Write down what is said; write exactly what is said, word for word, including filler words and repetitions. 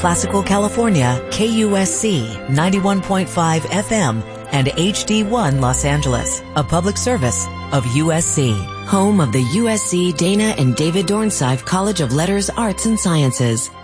Classical California, K U S C ninety-one point five F M, and H D one Los Angeles, a public service of U S C. Home of the U S C Dana and David Dornsife College of Letters, Arts, and Sciences.